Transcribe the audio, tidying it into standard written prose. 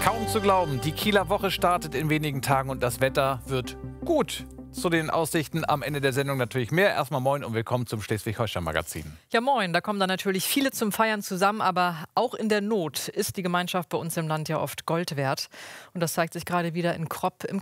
Kaum zu glauben, die Kieler Woche startet in wenigen Tagen und das Wetter wird gut. Zu den Aussichten am Ende der Sendung natürlich mehr. Erstmal moin und willkommen zum Schleswig-Holstein-Magazin. Ja moin, da kommen dann natürlich viele zum Feiern zusammen, aber auch in der Not ist die Gemeinschaft bei uns im Land ja oft Gold wert. Und das zeigt sich gerade wieder in Kropp im